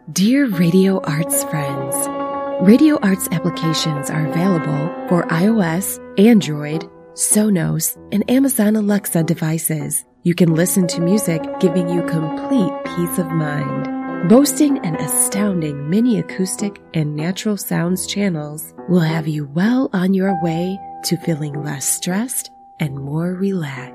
Dear Radio Arts friends, Radio Arts applications are available for iOS, Android, Sonos, and Amazon Alexa devices. You can listen to music, giving you complete peace of mind. Boasting an astounding mini acoustic and natural sounds channels will have you well on your way to feeling less stressed and more relaxed.